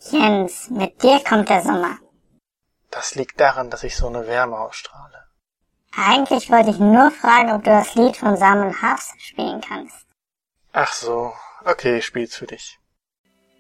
Jens, mit dir kommt der Sommer. Das liegt daran, dass ich so eine Wärme ausstrahle. Eigentlich wollte ich nur fragen, ob du das Lied von Sam und Harfst spielen kannst. Ach so, okay, ich spiel's für dich.